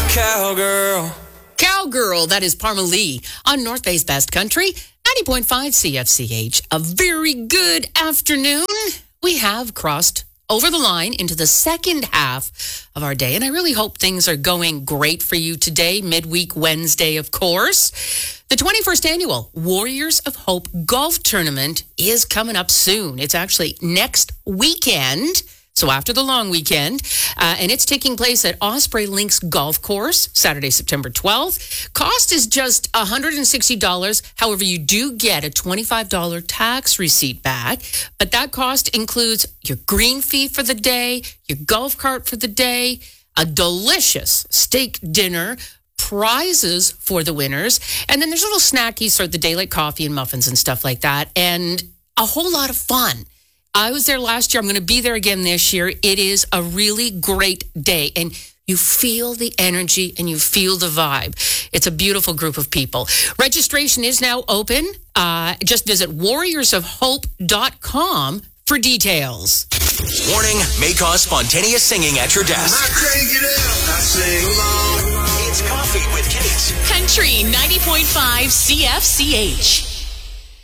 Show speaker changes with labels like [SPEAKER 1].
[SPEAKER 1] Cowgirl.
[SPEAKER 2] Cowgirl, that is Parma Lee on North Bay's Best Country, 90.5 CFCH. A very good afternoon. We have crossed over the line into the second half of our day, and I really hope things are going great for you today, midweek Wednesday, of course. The 21st annual Warriors of Hope Golf Tournament is coming up soon. It's actually next weekend. So after the long weekend, and it's taking place at Osprey Links Golf Course, Saturday, September 12th. Cost is just $160. However, you do get a $25 tax receipt back, but that cost includes your green fee for the day, your golf cart for the day, a delicious steak dinner, prizes for the winners, and then there's little snackies for the day, like coffee and muffins and stuff like that, and a whole lot of fun. I was there last year. I'm going to be there again this year. It is a really great day, and you feel the energy and you feel the vibe. It's a beautiful group of people. Registration is now open. Just visit warriorsofhope.com for details.
[SPEAKER 1] Warning may cause spontaneous singing at your desk.
[SPEAKER 3] I crank it up, I sing along.
[SPEAKER 1] It's Coffee with Kate.
[SPEAKER 4] Country 90.5 CFCH.